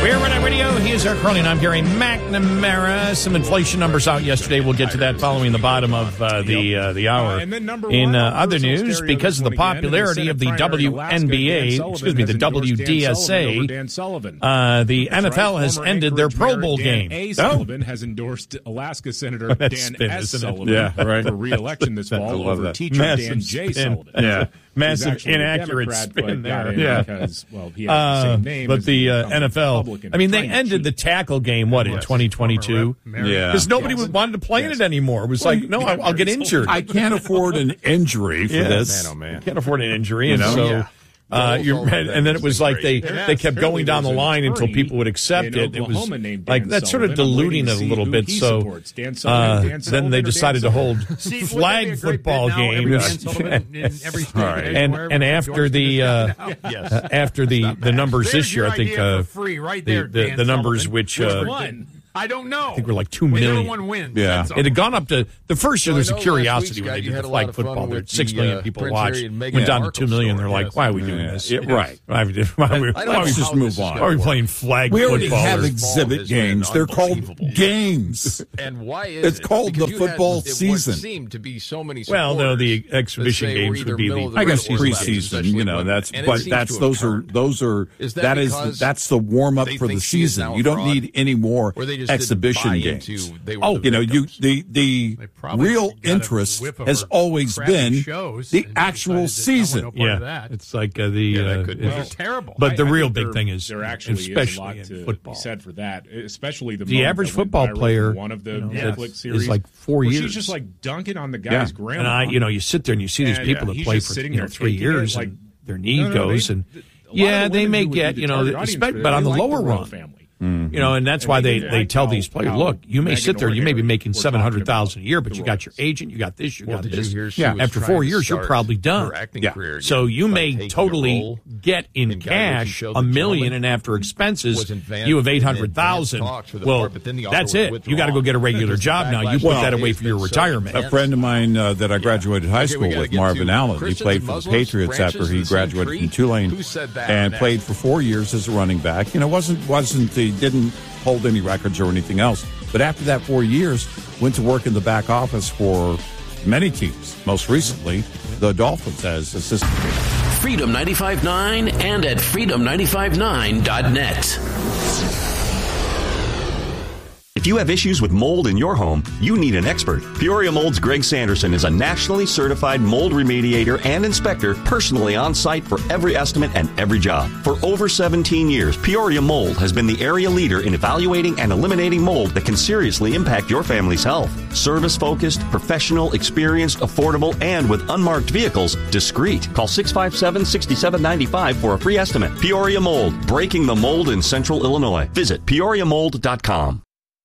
We're Red Eye Radio. He is Eric Carlin. I'm Gary McNamara. Some inflation numbers out yesterday. We'll get to that following the bottom of the hour. In other news, because of the popularity of the WNBA, the WDSA, the NFL has ended their Pro Bowl game. A. Sullivan has endorsed Alaska Senator Dan S. Sullivan for re-election this fall over teacher Dan J. Sullivan. Yeah. Massive inaccurate spin there. Yeah. Because, he has the same name but the NFL, they ended the tackle game, in 2022? Yeah. Because nobody wanted to play in it anymore. It was I'll get injured. I can't afford an injury for this. Man, oh man. Can't afford an injury. And so... and then it was like they kept going down the line until people would accept it. It was like that's sort of diluting it a little bit. So then they decided to hold flag football games. And after the numbers this year, I think the numbers which. I don't know. I think we're like 2 million. Everyone wins. Yeah. It had gone up to the first year. There's a curiosity when they did the flag football. There 6 million people watched. Went down to 2 million. They're like, why are we doing this? Right. Why are we just move on? Why are we playing flag football? We already have exhibit games. They're called games. And why is it's called the football season? Seemed to be so many. Well, no, the exhibition games would be the. I guess preseason. That's the warm up for the season. You don't need any more exhibition games. The real interest has always been the actual season. Yeah, it's like it's terrible. But the real big thing is, there actually especially is a lot in to football, be said for that. Especially the average football player. One of the Netflix series is like 4 years. She's just like dunking on the guy's grandma. And you sit there and you see these people that play for 3 years, and their knee goes, and they may get but on the lower run. And that's why they tell these players, look, you may sit there, you may be making $700,000 a year, but you got your agent, you got this, you got this. After 4 years, you're probably done. So you may totally get in cash $1 million, and after expenses, you have $800,000. Well, that's it. You got to go get a regular job now. You put that away for your retirement. A friend of mine that I graduated high school with, Marvin Allen, he played for the Patriots after he graduated from Tulane and played for 4 years as a running back. Didn't hold any records or anything else. But after that 4 years, went to work in the back office for many teams. Most recently, the Dolphins as assistant. Freedom 95.9 and at freedom959.net. If you have issues with mold in your home, you need an expert. Peoria Mold's Greg Sanderson is a nationally certified mold remediator and inspector, personally on site for every estimate and every job. For over 17 years, Peoria Mold has been the area leader in evaluating and eliminating mold that can seriously impact your family's health. Service-focused, professional, experienced, affordable, and with unmarked vehicles, discreet. Call 657-6795 for a free estimate. Peoria Mold, breaking the mold in Central Illinois. Visit peoriamold.com.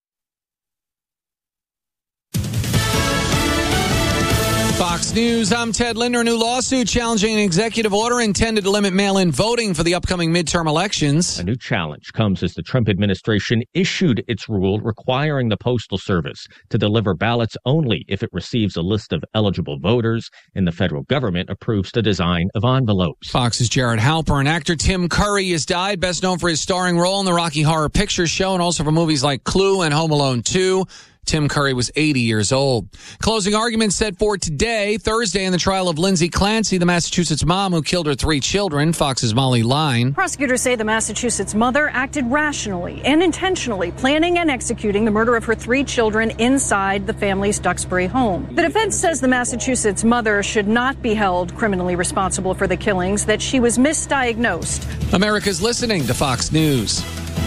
Fox News, I'm Ted Linder. A new lawsuit challenging an executive order intended to limit mail-in voting for the upcoming midterm elections. A new challenge comes as the Trump administration issued its rule requiring the Postal Service to deliver ballots only if it receives a list of eligible voters and the federal government approves the design of envelopes. Fox's Jared Halpern. Actor Tim Curry has died, best known for his starring role in the Rocky Horror Picture Show and also for movies like Clue and Home Alone 2. Tim Curry was 80 years old. Closing arguments set for today, Thursday, in the trial of Lindsay Clancy, the Massachusetts mom who killed her 3 children. Fox's Molly Line. Prosecutors say the Massachusetts mother acted rationally and intentionally, planning and executing the murder of her 3 children inside the family's Duxbury home. The defense says the Massachusetts mother should not be held criminally responsible for the killings, that she was misdiagnosed. America's listening to Fox News.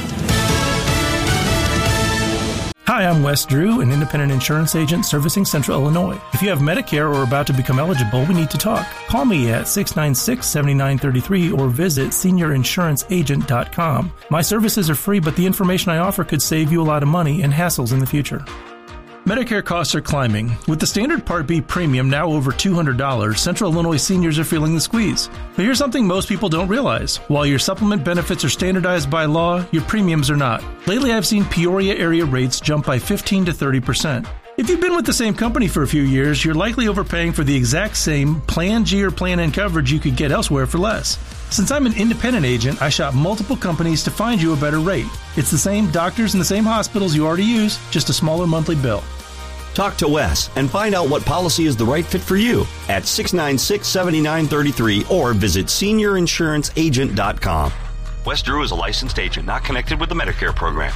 Hi, I'm Wes Drew, an independent insurance agent servicing Central Illinois. If you have Medicare or are about to become eligible, we need to talk. Call me at 696-7933 or visit seniorinsuranceagent.com. My services are free, but the information I offer could save you a lot of money and hassles in the future. Medicare costs are climbing. With the standard Part B premium now over $200, Central Illinois seniors are feeling the squeeze. But here's something most people don't realize. While your supplement benefits are standardized by law, your premiums are not. Lately, I've seen Peoria area rates jump by 15 to 30%. If you've been with the same company for a few years, you're likely overpaying for the exact same Plan G or Plan N coverage you could get elsewhere for less. Since I'm an independent agent, I shop multiple companies to find you a better rate. It's the same doctors and the same hospitals you already use, just a smaller monthly bill. Talk to Wes and find out what policy is the right fit for you at 696-7933 or visit seniorinsuranceagent.com. Wes Drew is a licensed agent not connected with the Medicare program.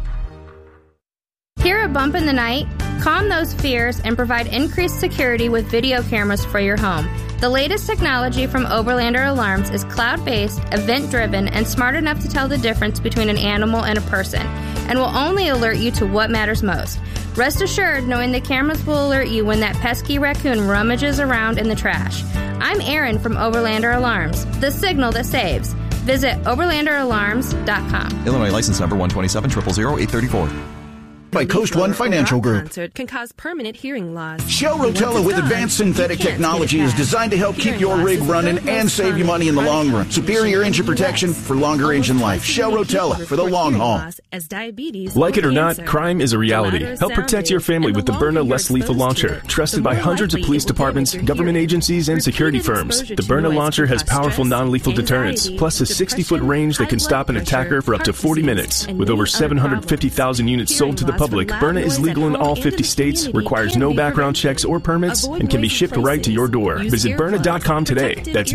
Hear a bump in the night? Calm those fears and provide increased security with video cameras for your home. The latest technology from Overlander Alarms is cloud-based, event-driven, and smart enough to tell the difference between an animal and a person, and will only alert you to what matters most. Rest assured knowing the cameras will alert you when that pesky raccoon rummages around in the trash. I'm Erin from Overlander Alarms, the signal that saves. Visit overlanderalarms.com. Illinois license number 127-000-834. By Coast One Financial Group. Can cause permanent hearing loss. Shell Rotella with advanced synthetic technology is designed to help keep your rig running and save you money in the long run. Superior engine protection for longer engine life. Shell Rotella for the long haul. Like it or not, crime is a reality. Help protect your family with the Byrna Less Lethal Launcher. Trusted by hundreds of police departments, government agencies, and security firms. The Byrna Launcher has powerful non-lethal deterrence, plus a 60-foot range that can stop an attacker for up to 40 minutes. With over 750,000 units sold to the public, Byrna is legal in all 50 states, requires no background checks or permits, and can be shipped right to your door. Visit Byrna.com today. That's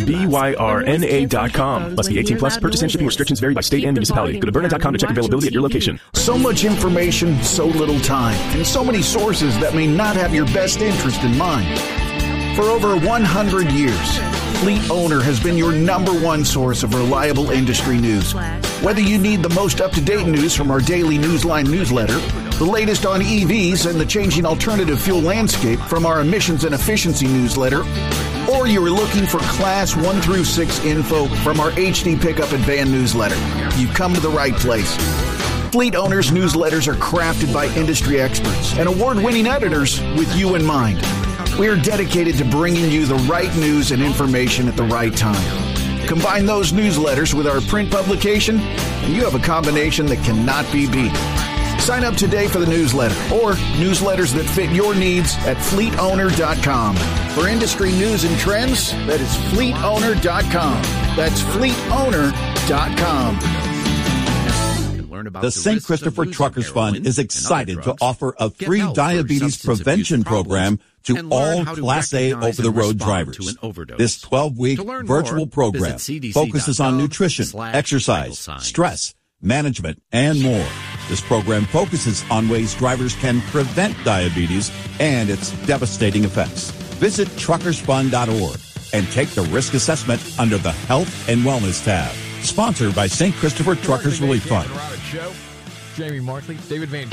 BYRNA.com. Must be 18 plus. Purchase and shipping restrictions vary by state and municipality. Go to Byrna.com to check availability at your location. So much information, so little time, and so many sources that may not have your best interest in mind. For over 100 years, Fleet Owner has been your number one source of reliable industry news. Whether you need the most up-to-date news from our daily Newsline newsletter, the latest on EVs and the changing alternative fuel landscape from our emissions and efficiency newsletter, or you're looking for Class 1 through 6 info from our HD Pickup and Van newsletter, you've come to the right place. Fleet Owners newsletters are crafted by industry experts and award-winning editors with you in mind. We are dedicated to bringing you the right news and information at the right time. Combine those newsletters with our print publication, and you have a combination that cannot be beat. Sign up today for the newsletter or newsletters that fit your needs at fleetowner.com. For industry news and trends, that is fleetowner.com. That's fleetowner.com. The St. Christopher Truckers Fund is excited to offer a free diabetes prevention program to all Class A over-the-road drivers. This 12-week virtual program focuses on nutrition, exercise, stress, management, and more. This program focuses on ways drivers can prevent diabetes and its devastating effects. Visit truckersfund.org and take the risk assessment under the Health and Wellness tab. Sponsored by St. Christopher Truckers Relief Fund. Jamie Markley, David Van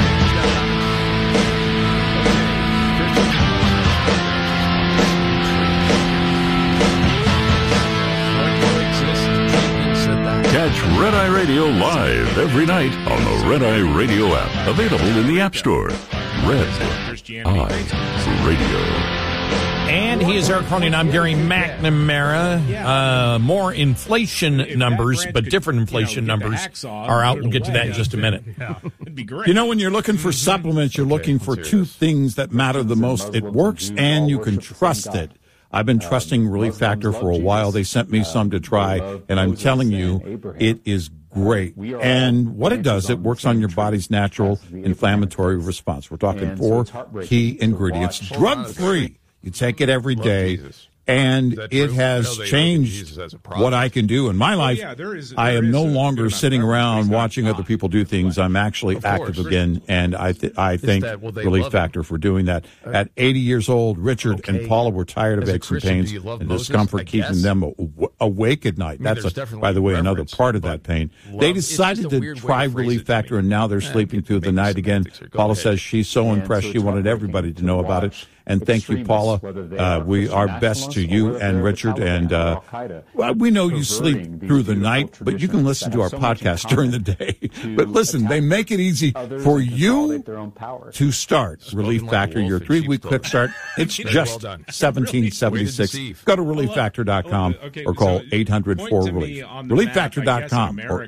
Catch Red Eye Radio live every night on the Red Eye Radio app. Available in the App Store. Red Eye Radio. And he is Eric Cronin. I'm Gary McNamara. More inflation numbers, but different inflation numbers are out. We'll get to that in just a minute. It'd be great. You know, when you're looking for supplements, you're looking for two things that matter the most. It works and you can trust it. I've been trusting Relief Factor for a while. They sent me some to try, and I'm telling you, it is great. And what it does, it works on your body's natural inflammatory response. We're talking 4 key ingredients, drug-free. You take it every day, and it has changed what I can do in my life. I am no longer sitting around watching other people do things. I'm actually active again, and I thank Relief Factor for doing that. At 80 years old, Richard and Paula were tired of aches and pains and discomfort keeping them awake at night. That's, by the way, another part of that pain. They decided to try Relief Factor, and now they're sleeping through the night again. Paula says she's so impressed she wanted everybody to know about it. And thank you, Paula. We are best to you and Richard. And we know you sleep through the night, but you can listen to our podcast during the day. But listen, they make it easy for you to start Relief Factor, your 3-week quick start. It's just $17.76. Go to ReliefFactor.com or call 800-4-RELIEF. ReliefFactor.com or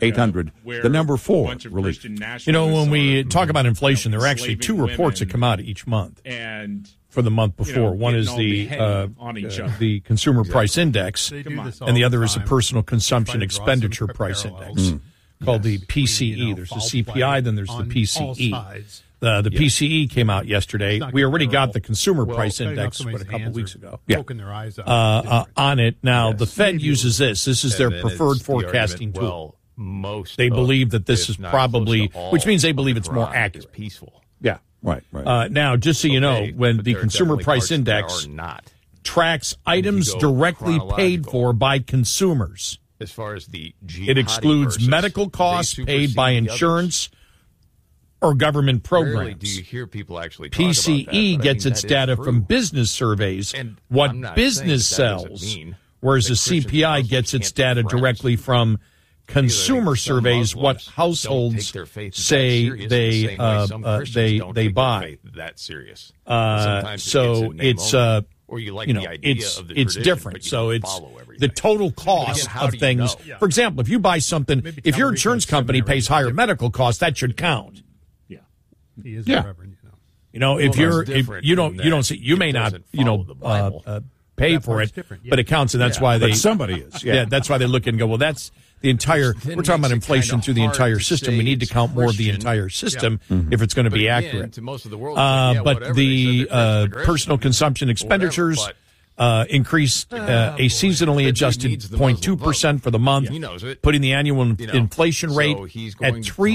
800-4-RELIEF. You know, when we talk about inflation, there are actually 2 reports that come out each month. And for the month before. One is the Consumer Price Index, and the other is the Personal Consumption Expenditure Price Index, called the PCE. There's the CPI, then there's the PCE. The PCE came out yesterday. We already got the Consumer Price Index a couple of weeks ago. On it. Now, the Fed uses this. This is their preferred forecasting tool. They believe that this is probably, which means they believe it's more accurate. Peaceful. Yeah. Right. Now, just so you know, when the Consumer Price Index tracks items directly paid for by consumers, as far as it excludes medical costs paid by insurance or government programs. Rarely do you hear people actually talk PCE about that, gets its data from business surveys, what business sells, whereas the CPI gets its data directly from consumer surveys, what households say they buy. That serious. So it's it's different. So it's the total cost of things. For example, if you buy something, if your insurance company pays higher medical costs, that should count. He is the Reverend, if you don't see, you may not pay for it, but it counts, and that's why somebody is. Yeah, that's why they look and go, well, that's the entire. We're talking about inflation through the entire system. We need to count more of the entire system if it's going to be accurate. But the personal consumption expenditures increased a seasonally adjusted 0.2% for the month, putting the annual inflation rate at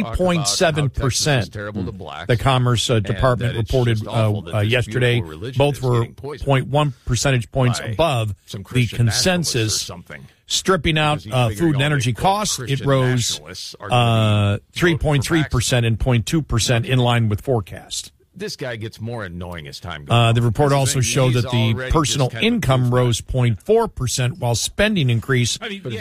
3.7%. The Commerce Department reported yesterday. Both were 0.1 percentage points above the consensus. Stripping out food and energy costs, it rose 3.3% and 0.2% in line with forecast. This guy gets more annoying as time goes on. The report also showed that the personal income rose 0.4%, while spending increased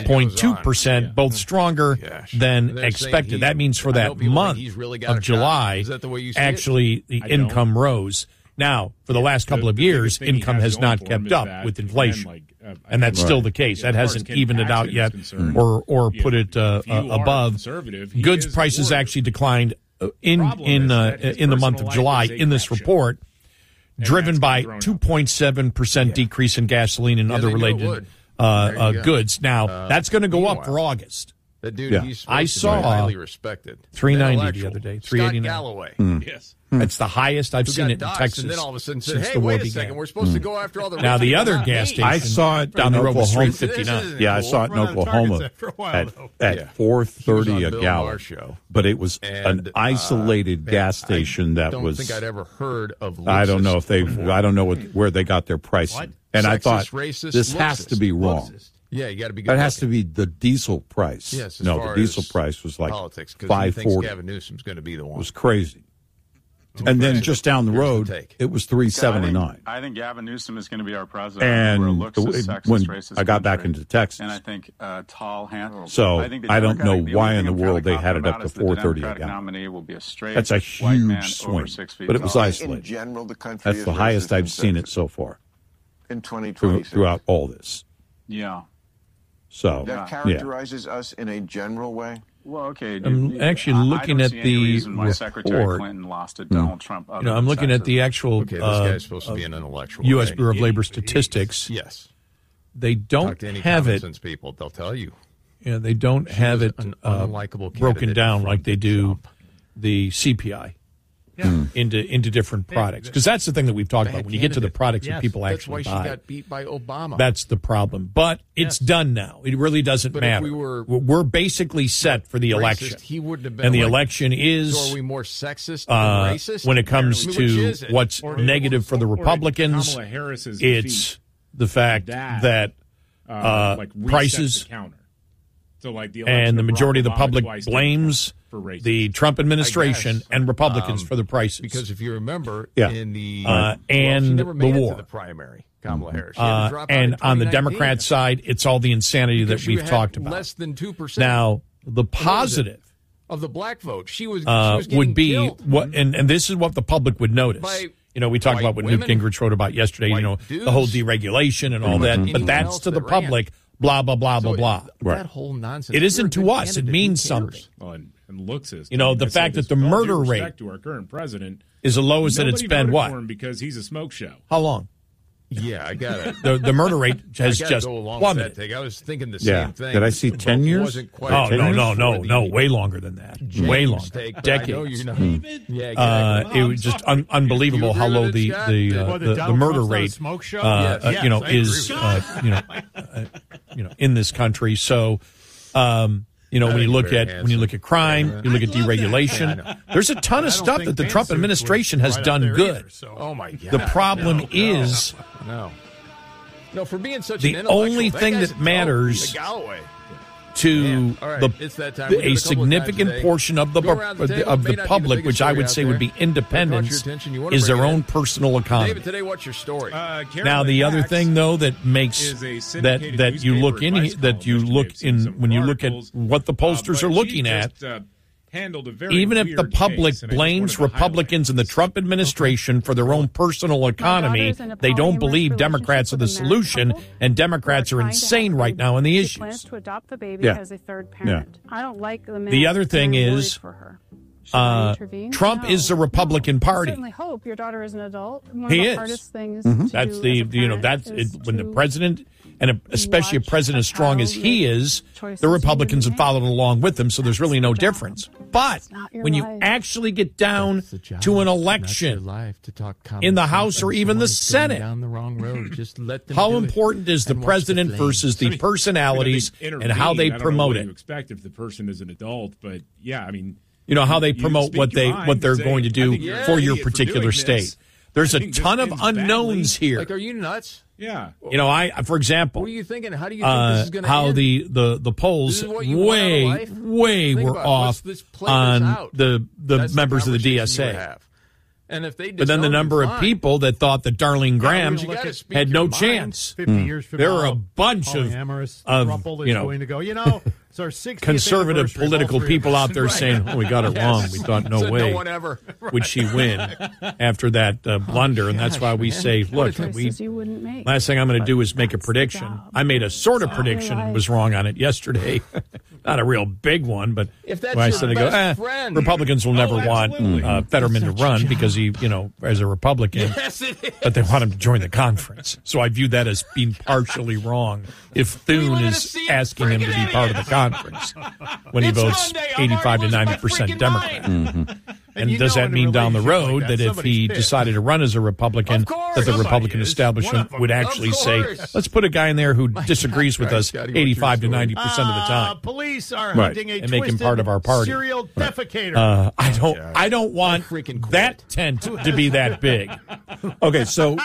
0.2%, both stronger than expected. That means for that month of July, actually the income rose. Now, for the last couple of years, income has not kept up with inflation, and that's still the case. That hasn't evened it out yet or put it above. Goods prices actually declined in the month of July in this report, driven by 2.7% decrease in gasoline and other related goods. Now, that's going to go up for August. That dude, I saw highly respected. $3.90 the other day. $3.89. Galloway. Yes. That's the highest I've seen it in Texas. And then all of a sudden said, hey, wait a second, we're supposed to go after all the Now, the other gas station, I saw it down the road was $3.59. Yeah, I saw it in Oklahoma at $4.30 a gallon. But it was an isolated gas station that was. I don't think I'd ever heard of. I don't know if I don't know where they got their pricing. And I thought this has to be wrong. Yeah, you got to be good. That has to be the diesel price. Yes, no, the diesel price was like $5.40. Gavin Newsom's going to be the one. It was crazy. And then just down the road, it was $3.79. I think Gavin Newsom is going to be our president. And when I got back into Texas, and I think tall hand. So I don't know why in the world they had it up to $4.30 a gallon. That's a huge swing, but it was isolated. In general, the country that's the highest I've seen it so far. In 2020, throughout all this. Yeah. So that characterizes us in a general way. Well, okay. I'm actually looking at the report. Secretary Clinton lost to Donald Trump. I'm looking at the actual this guy's supposed to be an intellectual. U.S. Bureau of Labor Statistics. Yes. They don't have it. People, they'll tell you. Yeah, they don't have it broken down like they do the CPI. Into different products, because that's the thing that we've talked about. When you get to the products that people actually buy, that's why she got beat by Obama. That's the problem. But it's done now. It really doesn't matter. We're basically set for the election. He wouldn't have been. And the election is. So are we more sexist than racist? When it comes to what's negative for the Republicans, it's the fact that prices. So and the majority of the public blames the Trump administration and Republicans for the prices. Because if you remember, in the and the war, the primary, Kamala Harris, and on the Democrat side, it's all the insanity that we've talked about. Less than 2%. Now, the positive of the black vote, she was would be killed. what, and this is what the public would notice. We talked about what Newt Gingrich wrote about yesterday. The whole deregulation and all that, but that's to the public. blah, blah, blah, blah, blah. That whole nonsense. It isn't to us. It means something. And looks as the fact that the murder rate to our current president is the lowest that it's been, what? For him because he's a smoke show. How long? Yeah, I got it. The murder rate has just plummeted. I was thinking the same thing. Did I see 10 years? No, way longer than that. Way longer. Decades. It was just unbelievable how low the murder rate is in this country. So when you look at crime, you look at deregulation. There's a ton of stuff that the Trump administration has done good. Oh my God! The problem is for being such the only thing that matters to a significant portion of the public, which I would say would be independents, is their own personal economy. David, today, what's your story? Now, the other thing, though, that makes that you look in when you look at what the pollsters are looking at. Even if the public blames Republicans and the Trump administration for their own personal economy, they don't believe Democrats are the solution, and Democrats are insane right now on the issues. Plans to adopt the baby as a third parent. I don't like the other thing is, Trump is the Republican Party. I certainly hope your daughter is an adult. One he of the is. Hardest things That's when the president, and especially a president as strong as he is, the Republicans have followed along with him, so there's really no difference. But when you actually get down to an election in the House or even the Senate, how important is the president versus the personalities and how they promote it? You expect if the person is an adult, but how they promote what they're going to do for your particular state. There's a ton of unknowns here. Like, are you nuts? Yeah. For example, what are you thinking? How do you think this is going to end? the polls way were off on the members of the DSA. And if they but then the number of people that thought that Darlene Graham had no chance. 50 years from there now, are a bunch of going to go, it's our 60th conservative political people out there saying, we got it wrong. We thought no way would she win after that blunder. And that's why we say, look, last thing I'm going to do is make a prediction. I made a sort of prediction and was wrong on it yesterday. Not a real big one, but I said, Republicans will never want Fetterman to run because he, as a Republican, but they want him to join the conference. So I view that as being partially wrong if Thune is asking him to be part of the conference when he votes 85 to 90% Democrat. Mm-hmm. And does that mean down the road that if he decided to run as a Republican, that the Republican establishment would actually say, let's put a guy in there who disagrees with us 85 to 90% of the time. Police are hunting a and make him part of our party. Serial defecator. I don't want that tent to be that big. Okay, so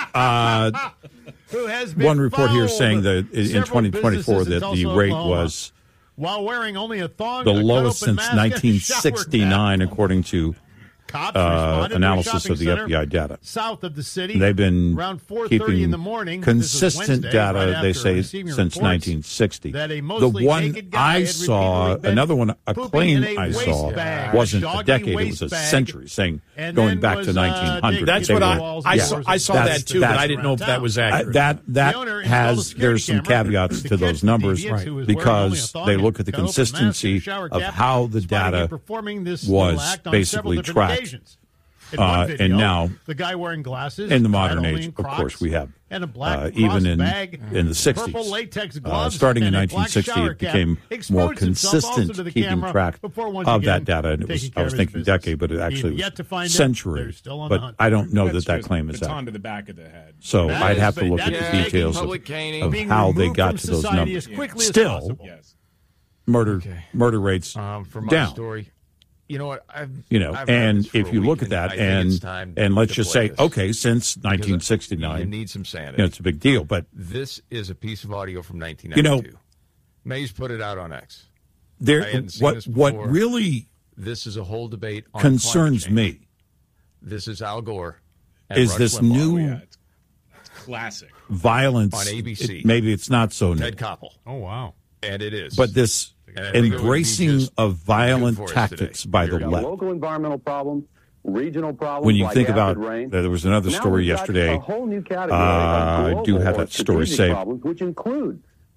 one report here saying that in 2024 that the rate was while wearing only a thong, the lowest since 1969, according to analysis of the FBI data. South of the city, they've been around keeping in the morning, consistent data, they say, since 1960. The one I saw, another one, a claim I saw, wasn't a decade, it was a century, saying going back to 1900. That's what I saw that too, but I didn't know if that was accurate. There's some caveats to those numbers because they look at the consistency of how the data was basically tracked. And now, the guy wearing glasses in the modern age, of course, we have and a black even in bag, the 60s, latex gloves, starting in 1960, it became more consistent keeping track of that data. And I was thinking decade, but it actually was century. But I don't know that claim is accurate. To the back of the head. So I'd have to look at the details of how they got to those numbers. Still, murder rates down. Story. You know what? And if you look at that, and let's just say, okay, since 1969, you need some sanity. It's a big deal. But this is a piece of audio from 1992. Mays put it out on X. What really this is a whole debate on concerns me. This is Al Gore. Is this Limbaugh. new it's classic violence on ABC? Maybe it's not so new. Ted Koppel. Oh wow! And it is. But this embracing of violent tactics by the left. Local environmental problems, regional problems. When you like think about, rain. there was another story yesterday. A whole new category I do have that story saved. Problems, which include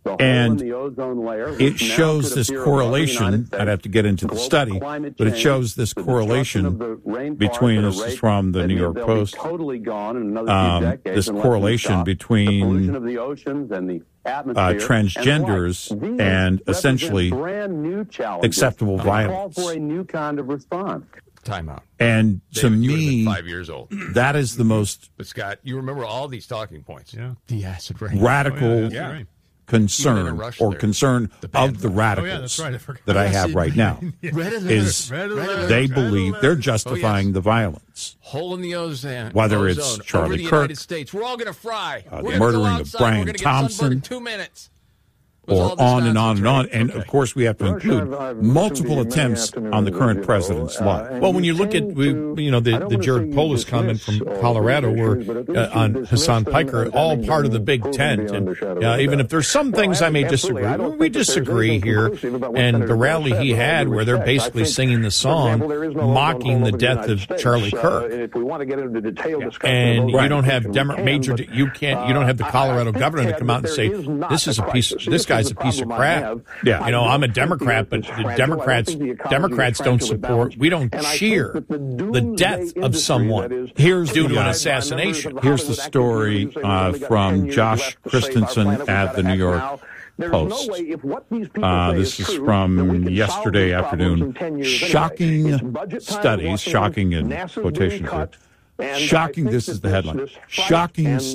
And it shows this correlation. I'd have to get into the study, but it shows this correlation between, this is from the New York Post, this correlation between transgenders and essentially acceptable violence. Time out. And to David, me, 5 years old. That is the most. But Scott, you remember all these talking points. Yeah. The acid rain. Radical concern or concern of the radicals that I have right now is they believe they're justifying the violence. Hole in the ozone. Whether it's Charlie over the Kirk, United States. We're all going to fry. the murdering of Brian Thompson, in 2 minutes. or on and on and on. And, of course, we have to include multiple attempts on the current president's life. Well, when you look at, the Jared Polis comment from Colorado where on Hassan Piker, all part of the big tent. And even if there's some things I may disagree, we disagree here. And the rally he had where they're basically singing the song mocking the death of Charlie Kirk. And you don't have you don't have the Colorado governor to come out and say, this guy's a piece of crap. Yeah. I'm a Democrat, but the Democrats don't support, we don't cheer the death of someone due to an assassination. Here's the story from Josh Christensen at the New York Post. This is from yesterday afternoon. Shocking studies, shocking in quotations here. Shocking, this is the headline. Shocking